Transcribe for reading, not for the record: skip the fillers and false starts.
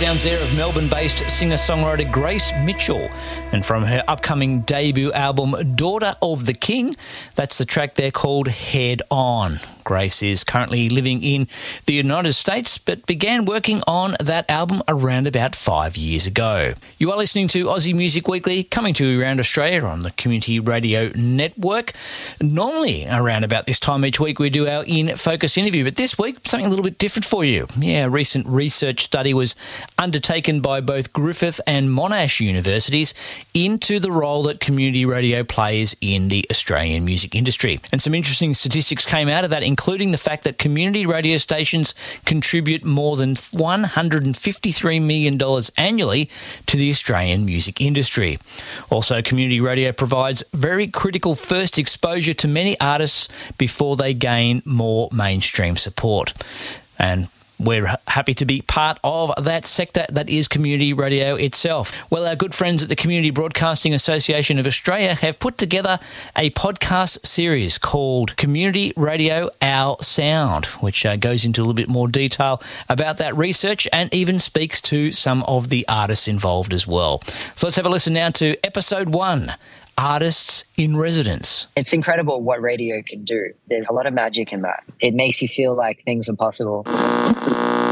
sounds there of Melbourne-based singer-songwriter Grace Mitchell. And from her upcoming debut album, Daughter of the King, that's the track there called Head On. Grace is currently living in the United States, but began working on that album around about 5 years ago. You are listening to Aussie Music Weekly, coming to you around Australia on the Community Radio Network. Normally, around about this time each week, we do our In Focus interview, but this week, something a little bit different for you. Yeah, a recent research study was undertaken by both Griffith and Monash universities into the role that community radio plays in the Australian music industry. And some interesting statistics came out of that, including the fact that community radio stations contribute more than $153 million annually to the Australian music industry. Also, community radio provides very critical first exposure to many artists before they gain more mainstream support. And we're happy to be part of that sector that is community radio itself. Well, our good friends at the Community Broadcasting Association of Australia have put together a podcast series called Community Radio Our Sound, which goes into a little bit more detail about that research and even speaks to some of the artists involved as well. So let's have a listen now to episode 1. Artists in Residence. It's incredible what radio can do. There's a lot of magic in that. It makes you feel like things are possible.